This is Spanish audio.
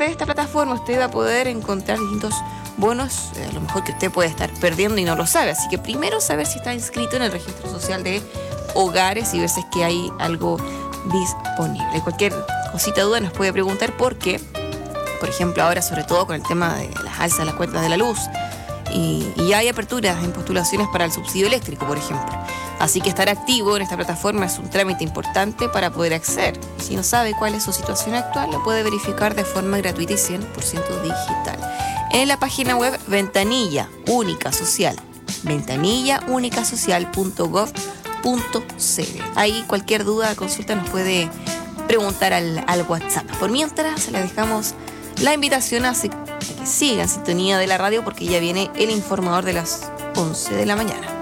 de esta plataforma usted va a poder encontrar distintos bonos, a lo mejor que usted puede estar perdiendo y no lo sabe. Así que primero saber si está inscrito en el registro social de hogares y ver si es que hay algo disponible. Cualquier cosita, duda, nos puede preguntar porque, por ejemplo, ahora sobre todo con el tema de las alzas de las cuentas de la luz y ya hay aperturas en postulaciones para el subsidio eléctrico, por ejemplo. Así que estar activo en esta plataforma es un trámite importante para poder acceder. Y si no sabe cuál es su situación actual, lo puede verificar de forma gratuita y 100% digital en la página web Ventanilla Única Social, ventanillaúnicasocial.gov.cl. Ahí cualquier duda, consulta nos puede preguntar al WhatsApp. Por mientras, le dejamos la invitación a que siga en sintonía de la radio porque ya viene el informador de las 11 de la mañana.